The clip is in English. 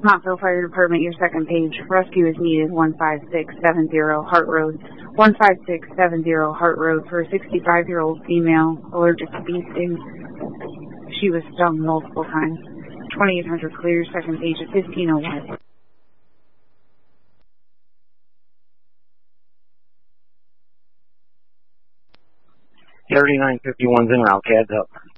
Montville Fire Department, your second page. Rescue is needed, 15670 Hart Road. 15670 Hart Road for a 65-year-old female allergic to bee stings. She was stung multiple times. 2800 clear, second page at 1501. 3951's en route, CAD's up.